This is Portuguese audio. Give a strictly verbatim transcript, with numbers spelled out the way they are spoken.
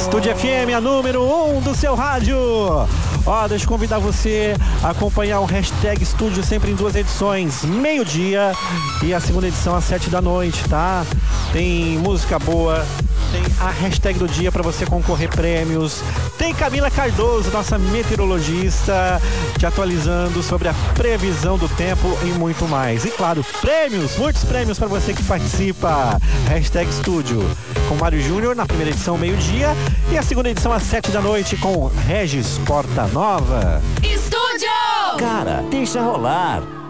Estúdio F M, a número um do seu rádio. Ó, deixa eu convidar você a acompanhar o Hashtag Estúdio sempre em duas edições, meio-dia e a segunda edição às sete da noite, tá? Tem música boa, tem a hashtag do dia para você concorrer prêmios, tem Camila Cardoso, nossa meteorologista, te atualizando sobre a previsão do tempo e muito mais. E claro, prêmios, muitos prêmios para você que participa. Hashtag Estúdio com Mário Júnior na primeira edição, meio-dia, e a segunda edição às sete da noite com Regis Porta Nova. Estúdio! Cara, deixa rolar.